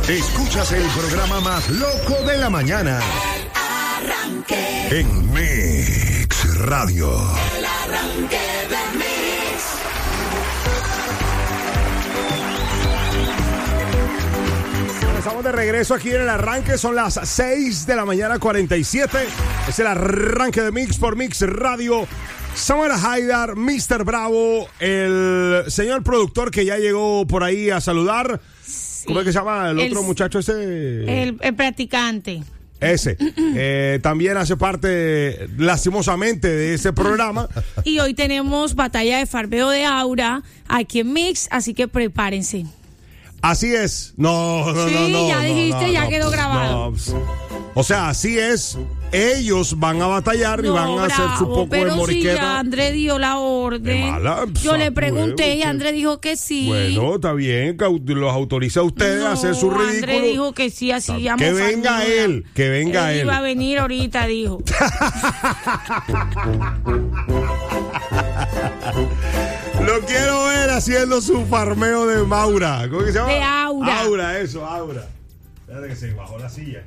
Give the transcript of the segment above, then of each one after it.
Escuchas el programa más loco de la mañana. El arranque. En Mix Radio. El arranque de Mix. Estamos de regreso aquí en el arranque. Son las 6 de la mañana, 47. Es el arranque de Mix por Mix Radio. Samuel Haidar, Mr. Bravo, el señor productor que ya llegó por ahí a saludar. Sí. ¿Cómo es que se llama el otro muchacho ese? El practicante. Ese. También hace parte, lastimosamente, de ese programa. Y hoy tenemos batalla de farmeo de Aura aquí en Mix, así que prepárense. Así es. No. Sí, ya dijiste, ya quedó grabado. O sea, así es. Ellos van a batallar y van a hacer su poco de moriqueta. Sí, ya André dio la orden. Yo le pregunté y André dijo que sí. Bueno, está bien, los autoriza a ustedes a hacer su ridículo. André dijo que sí, así llamó. Que venga él, que venga él. Iba a venir ahorita, dijo. Lo quiero ver haciendo su farmeo de Maura. ¿Cómo que se llama? De Aura. Aura. Espérate que se bajó la silla.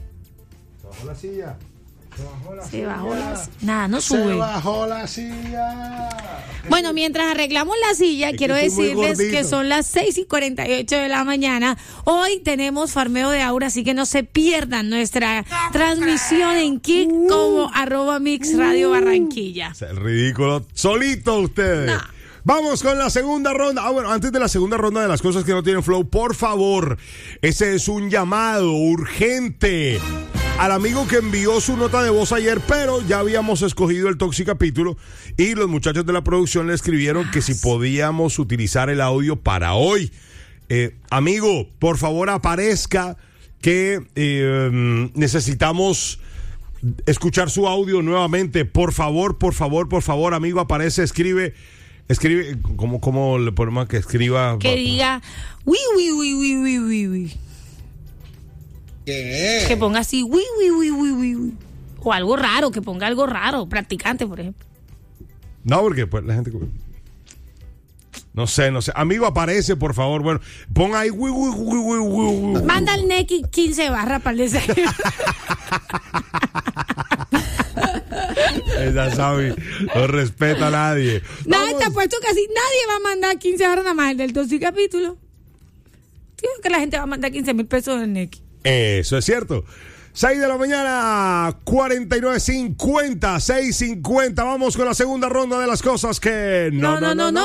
Se bajó la silla. Nada, no sube. Se bajó la silla. Bueno, mientras arreglamos la silla, quiero decirles que son las 6:48 de la mañana. Hoy tenemos farmeo de Aura, así que no se pierdan nuestra transmisión en Kik como @Mix Radio Barranquilla. Es el ridículo solito ustedes. No. Vamos con la segunda ronda. Bueno, antes de la segunda ronda de las cosas que no tienen flow, por favor, ese es un llamado urgente al amigo que envió su nota de voz ayer, pero ya habíamos escogido el Toxicapítulo y los muchachos de la producción le escribieron que si podíamos utilizar el audio para hoy. Amigo, por favor aparezca que necesitamos escuchar su audio nuevamente. Por favor, amigo, aparece, escribe, ¿cómo le ponemos que escriba? Que diga, uy. ¿Qué? Que ponga así, uy. O algo raro, que ponga algo raro, practicante, por ejemplo. No, porque pues la gente... No sé. Amigo, aparece, por favor. Bueno, pon ahí, uy. Manda al Neki 15 barras para el desayuno. Esa Sabi no respeta a nadie. Nada, te apuesto que así nadie va a mandar 15 barras nada más el del Toxicapítulo. Creo que la gente va a mandar 15,000 pesos del Neki. Eso es cierto. 6 de la mañana, 49:50, 6:50. Vamos con la segunda ronda de las cosas que no.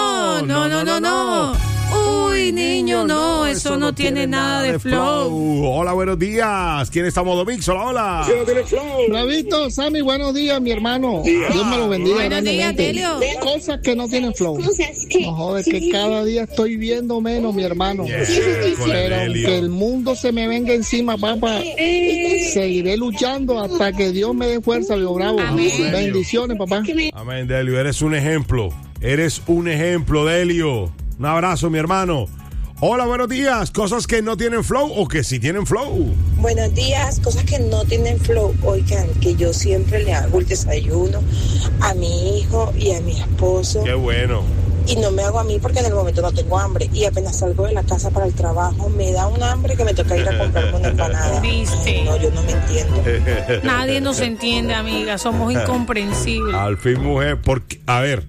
Uy, niño, no, eso no tiene nada de flow. Hola, buenos días. ¿Quién está a modo Mix? Hola. ¿Quién no tiene flow? Bravito, Sammy, buenos días, mi hermano. Dios me lo bendiga. Buenos días, Telio. Cosas que no tienen flow. No joder, que cada día estoy viendo menos, mi hermano. Pero aunque el mundo se me venga encima, papá, seguiré luchando hasta que Dios me dé fuerza, Dios bravo. Amén. Bendiciones, papá. Amén, Delio. Eres un ejemplo, Delio. Un abrazo, mi hermano. Hola, buenos días. Cosas que no tienen flow o que sí tienen flow. Buenos días. Cosas que no tienen flow. Oigan, que yo siempre le hago el desayuno a mi hijo y a mi esposo. Qué bueno. Y no me hago a mí porque en el momento no tengo hambre. Y apenas salgo de la casa para el trabajo, me da un hambre que me toca ir a comprarme una empanada. ¿Viste? No, yo no me entiendo. Nadie nos entiende, amiga. Somos incomprensibles. Al fin, mujer. Porque, a ver.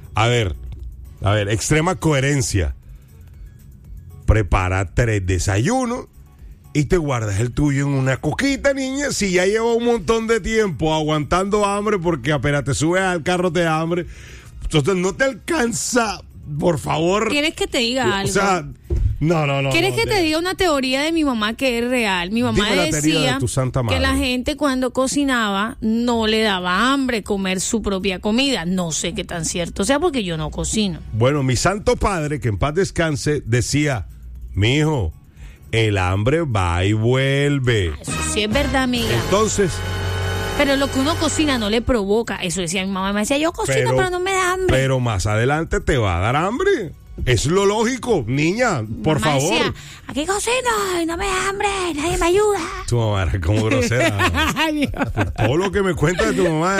Extrema coherencia. Prepara 3 desayunos y te guardas el tuyo en una coquita, niña. Si ya lleva un montón de tiempo aguantando hambre porque apenas te subes al carro te da hambre, entonces no te alcanza, por favor. ¿Quieres que te diga algo? O sea, no. ¿Quieres que te diga una teoría de mi mamá que es real? Mi mamá decía que la gente cuando cocinaba no le daba hambre comer su propia comida. No sé qué tan cierto sea porque yo no cocino. Bueno, mi santo padre, que en paz descanse, decía, mijo, el hambre va y vuelve. Eso sí es verdad, amiga. Entonces... Pero lo que uno cocina no le provoca. Eso decía mi mamá. Me decía, yo cocino, pero no me da hambre. Pero más adelante te va a dar hambre. Es lo lógico, niña, por mamá favor. Decía, aquí cocino y no me da hambre, nadie me ayuda. Tu mamá era como grosera. Todo lo que me cuenta de tu mamá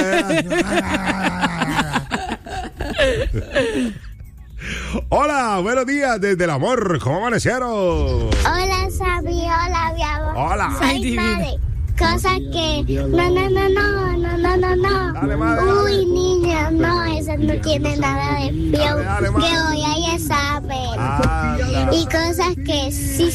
Hola, buenos días desde el amor. ¿Cómo amanecieron? Hola, Sabi. Hola, Hola. Ay, madre. Cosas que no. Dale, madre. Uy, niña, no, eso no tiene nada de flow. Dale, Que hoy hay examen. Y cosas que sí.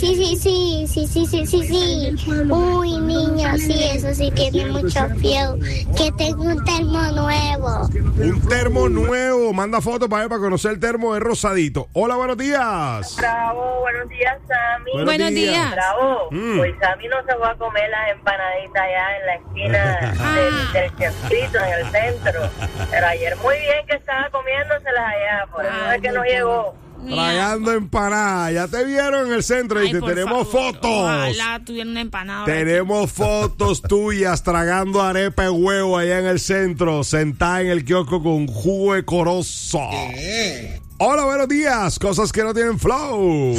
Uy, niño, sí, eso sí tiene mucho flow. Que tengo un termo nuevo. Un termo nuevo. Manda foto para conocer el termo de rosadito. Hola, buenos días. Bravo, buenos días, Sammy. Buenos días. Bravo, pues Sammy no se va a comer las empanaditas allá en la esquina del chefcito, en el centro. Pero ayer muy bien que estaba comiéndoselas allá, por eso es que no llegó. Tragando empanada. Ya te vieron en el centro y te tenemos fotos. Ojalá tuviera una empanada. Tenemos fotos tuyas tragando arepa de huevo allá en el centro, sentada en el kiosco con jugo de corozo. Hola, buenos días. Cosas que no tienen flow.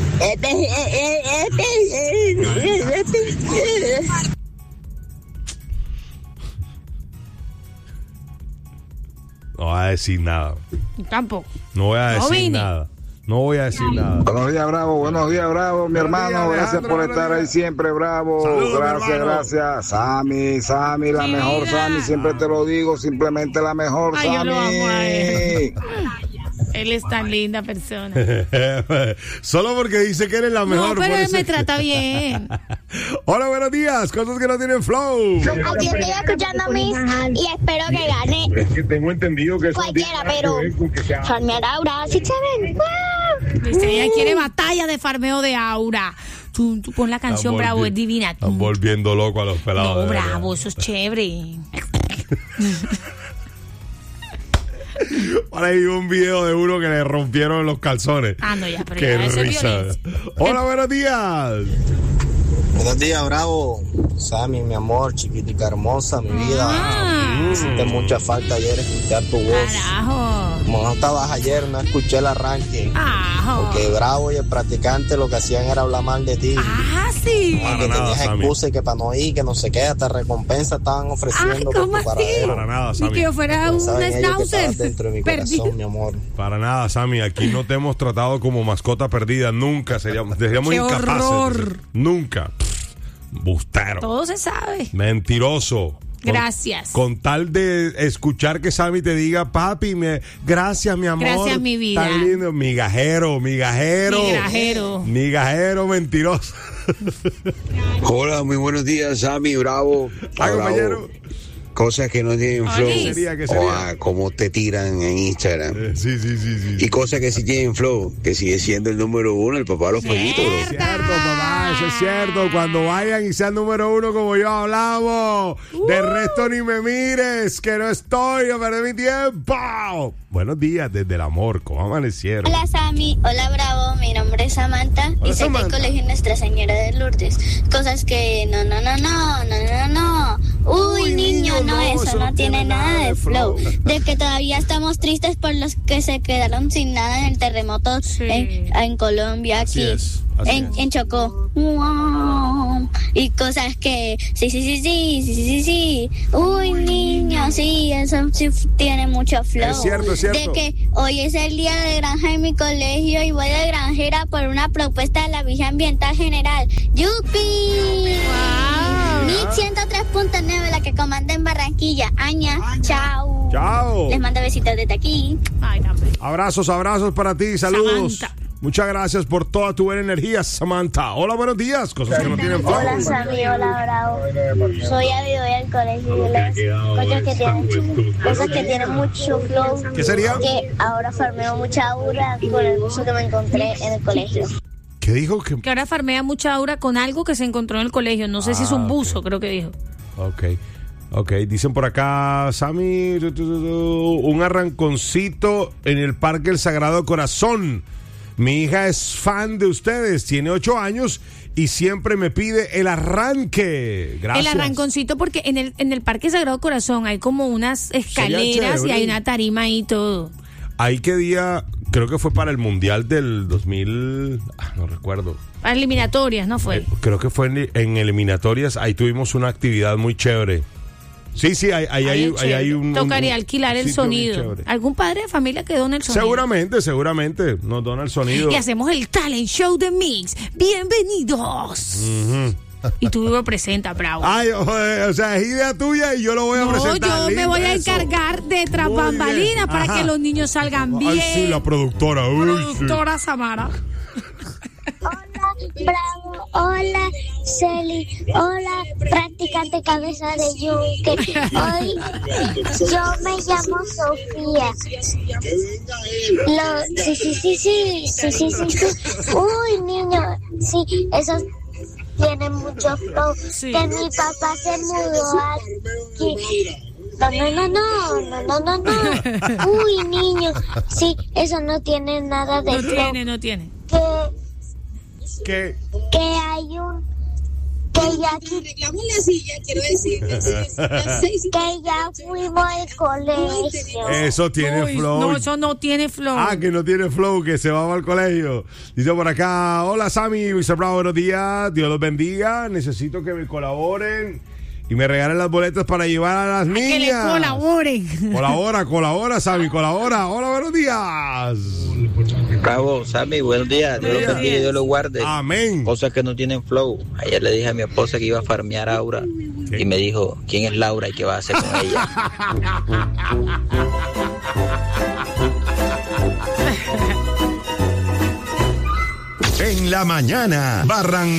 No voy a decir nada. Tampoco. No voy a decir nada. No voy a decir nada. Buenos días, Bravo. Buenos días, Bravo. Mi hermano, gracias por estar ahí siempre, Bravo. Saludos, gracias. Sammy, la mejor, Sammy. Siempre te lo digo, simplemente la mejor, Ay, Sammy. yo lo amo a él. Él es tan linda persona. Solo porque dice que eres la mejor. No, pero él me trata bien. Hola, buenos días. Cosas que no tienen flow. Yo estoy escuchando Mix y espero que gane. Es que tengo entendido que cualquiera, pero farmear Aura, sí, chévere. Ella quiere batalla de farmeo de Aura. Tú pon la canción, Bravo, es divina. Están volviendo loco a los pelados. No, Bravo, eso es chévere. Ahora hay un video de uno que le rompieron los calzones. No, ya, pero qué ya, eso es risa. violencia. Hola, buenos días. Buenos días, Bravo. Sammy, mi amor, chiquitica hermosa, mi vida. Me hiciste mucha falta ayer escuchar tu voz. Carajo. Como no estabas ayer, no escuché el arranque. Porque Bravo y el practicante lo que hacían era hablar mal de ti. Sí. Que tenías excusa y que para no ir, que no sé qué, hasta recompensa estaban ofreciendo por tu paradero. Para nada, Sammy. Y que yo fuera un schnauzer dentro de mi corazón, mi amor. Para nada, Sammy. Aquí no te hemos tratado como mascota perdida. Nunca. Seríamos incapaces. Horror. Nunca. Bustero. Todo se sabe. Mentiroso. Gracias. Con tal de escuchar que Sammy te diga, papi, gracias, mi amor. Gracias, mi vida. Tan lindo. Migajero. Migajero mentiroso. Hola, muy buenos días, Sammy, Bravo. Compañero. Cosas que no tienen flow. ¿Qué sería? Cómo te tiran en Instagram. Sí. Y cosas que sí tienen flow, que sigue siendo el número 1, el papá de los pollitos, bro. Es cierto, papá, eso es cierto. Cuando vayan y sean número 1 como yo hablamos, de resto ni me mires, que no estoy, a perder mi tiempo. Buenos días desde el amor, ¿cómo amanecieron? Hola, Sammy. Hola, Bravo. Mi nombre es Samantha. Hola, y soy del colegio Nuestra Señora de Lourdes. Cosas que no. Uy, niño, no, eso no tiene nada de flow. De que todavía estamos tristes por los que se quedaron sin nada en el terremoto en Colombia, aquí. En Chocó. Wow. Y cosas que sí. Uy, niño, sí, eso sí tiene mucho flow. Es cierto. De que hoy es el día de granja en mi colegio y voy de granjera por una propuesta de la Villa Ambiental General. ¡Yupi! Wow. Mix 103.9, la que comanda en Barranquilla. Aña, chao. Les mando besitos desde aquí. Abrazos para ti, saludos. Samantha. Muchas gracias por toda tu buena energía, Samantha. Hola, buenos días. Cosas que no tienen flow. Hola, Sammy. Hola, Bravo. Soy Abby, voy al colegio y les cosas que tienen mucho flow. ¿Qué sería? Que ahora farmeo mucha aura con el buzo que me encontré en el colegio. ¿Qué dijo? Que ahora farmea mucha aura con algo que se encontró en el colegio. No sé si es un buzo, creo que dijo. Ok, dicen por acá, Sammy, un arranconcito en el Parque El Sagrado Corazón. Mi hija es fan de ustedes, tiene 8 años y siempre me pide el arranque. Gracias. El arranconcito, porque en el Parque Sagrado Corazón hay como unas escaleras y hay una tarima ahí y todo. ¿Ahí qué día? Creo que fue para el Mundial del 2000, no recuerdo. Para eliminatorias, ¿no fue? Creo que fue en eliminatorias, ahí tuvimos una actividad muy chévere. Sí, ahí hay un... Tocaría alquilar el sonido. ¿Algún padre de familia que done el sonido? Seguramente nos dona el sonido. Y hacemos el talent show de Mix. ¡Bienvenidos! Y tú lo presentas, Bravo. Ay, o sea, es idea tuya y yo lo voy a presentar. No, yo me voy a encargar de tras bambalinas para que los niños salgan bien. Ay, sí, la productora. Productora Samara. Hola, Bravo. Hola, Celi. Hola, practicante cabeza de yunque. Hoy yo me llamo Sofía. Sí. Uy, niño, sí, esos tienen mucho flow. Sí. Que mi papá se mudó aquí. No. Uy, niño, sí, eso no tiene nada de flow. No tiene. Que hay un... Que ya arreglamos la silla, quiero decir. Que ya fuimos al colegio. Eso tiene flow. No, eso no tiene flow. Que no tiene flow, que se va al colegio. Dice por acá, hola Sammy, Mr. Bravo, buenos días, Dios los bendiga. Necesito que me colaboren y me regalen las boletas para llevar a las niñas. Que le colaboren. Colabora, Sammy, colabora. Hola, buenos días. Bravo, Sammy, buenos días. Dios los bendiga y Dios los guarde. Amén. Cosas que no tienen flow. Ayer le dije a mi esposa que iba a farmear a Aura. ¿Qué? Y me dijo, ¿quién es Laura y qué va a hacer con ella? En la mañana,